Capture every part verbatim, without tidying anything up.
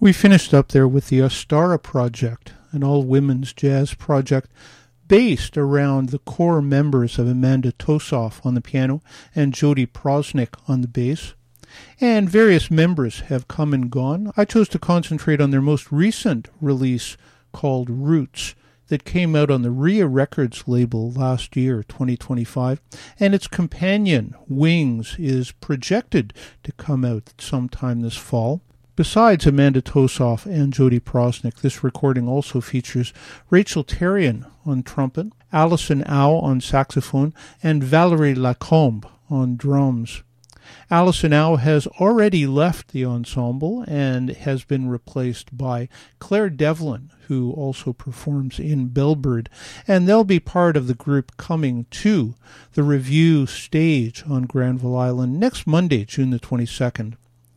We finished up there with the Ostara Project, an all-women's jazz project based around the core members of Amanda Tosoff on the piano and Jody Prosnick on the bass. And various members have come and gone. I chose to concentrate on their most recent release called Roots that came out on the R I A Records label last year, twenty twenty-five, and its companion, Wings, is projected to come out sometime this fall. Besides Amanda Tosoff and Jody Prosnick, this recording also features Rachel Therrien on trumpet, Alison Au on saxophone, and Valerie Lacombe on drums. Alison Au has already left the ensemble and has been replaced by Claire Devlin, who also performs in Bellbird, and they'll be part of the group coming to the Review stage on Granville Island next Monday, June the twenty-second.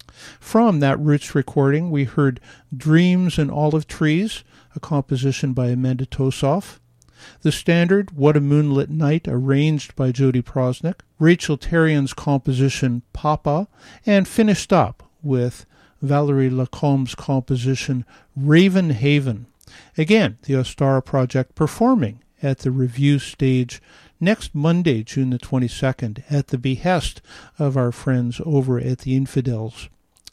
From that Roots recording, we heard Dreams and Olive Trees, a composition by Amanda Tosoff. The standard, What a Moonlit Night, arranged by Jody Prosnick. Rachel Therrien's composition, Papa. And finished up with Valerie Lacombe's composition, Raven Haven. Again, the Ostara Project performing at the Review stage next Monday, June the twenty-second, at the behest of our friends over at the Infidels.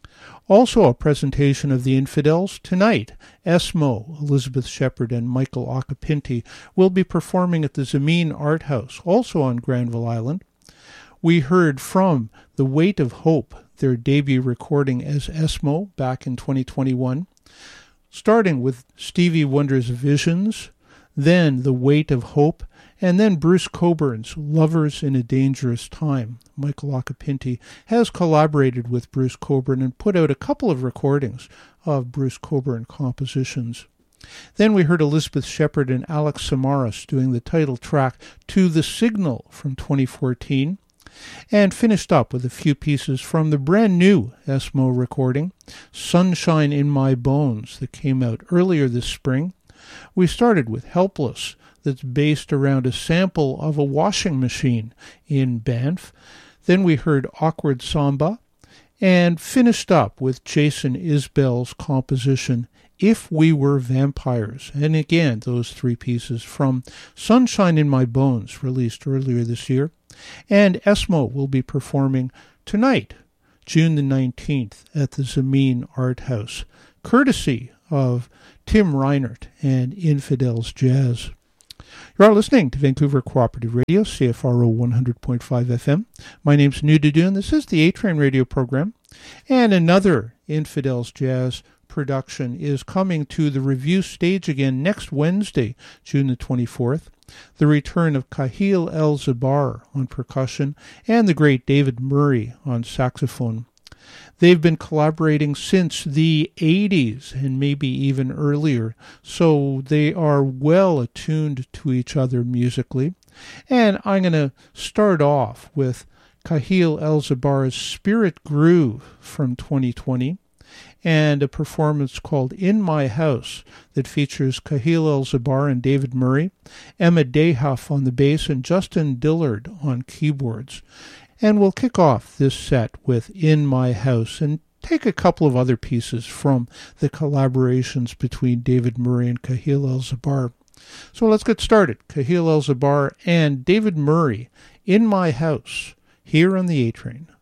Also a presentation of the Infidels tonight. Esmo, Elizabeth Shepard, and Michael Acapinti will be performing at the Zameen Art House, also on Granville Island. We heard from The Weight of Hope, their debut recording as Esmo back in twenty twenty-one, starting with Stevie Wonder's Visions, then The Weight of Hope, and then Bruce Coburn's Lovers in a Dangerous Time. Michael Acapinti has collaborated with Bruce Coburn and put out a couple of recordings of Bruce Coburn compositions. Then we heard Elizabeth Shepard and Alex Samaras doing the title track To the Signal from twenty fourteen, and finished up with a few pieces from the brand new Esmo recording, Sunshine in My Bones, that came out earlier this spring. We started with Helpless, that's based around a sample of a washing machine in Banff. Then we heard Awkward Samba, and finished up with Jason Isbell's composition, If We Were Vampires. And again, those three pieces from Sunshine in My Bones, released earlier this year. And Esmo will be performing tonight, June the nineteenth, at the Zameen Art House, courtesy of Tim Reinert and Infidels Jazz. You are listening to Vancouver Cooperative Radio, C F R O one hundred point five F M. My name's New Dudu, and this is the A-Train radio program. And another Infidels Jazz production is coming to the Review stage again next Wednesday, June the twenty-fourth. The return of Kahil El-Zabar on percussion and the great David Murray on saxophone. They've been collaborating since the eighties and maybe even earlier, so they are well attuned to each other musically. And I'm going to start off with Kahil El-Zabar's Spirit Groove from twenty twenty, and a performance called In My House that features Kahil El-Zabar and David Murray, Emma Dayhuff on the bass, and Justin Dillard on keyboards. And we'll kick off this set with In My House and take a couple of other pieces from the collaborations between David Murray and Kahil El-Zabar. So let's get started. Kahil El-Zabar and David Murray, In My House, here on the A-Train.